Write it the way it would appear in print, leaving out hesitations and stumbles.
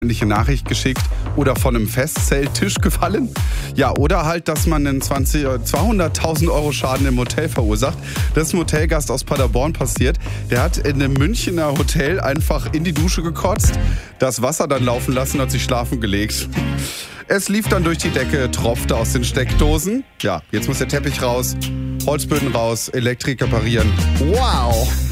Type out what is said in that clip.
Nachricht geschickt oder von einem Festzelttisch gefallen. Ja, oder halt, dass man einen 200.000 Euro Schaden im Hotel verursacht. Das ist ein Hotelgast aus Paderborn passiert. Der hat in einem Münchner Hotel einfach in die Dusche gekotzt, das Wasser dann laufen lassen und hat sich schlafen gelegt. Es lief dann durch die Decke, tropfte aus den Steckdosen. Ja, jetzt muss der Teppich raus, Holzböden raus, Elektriker parieren. Wow!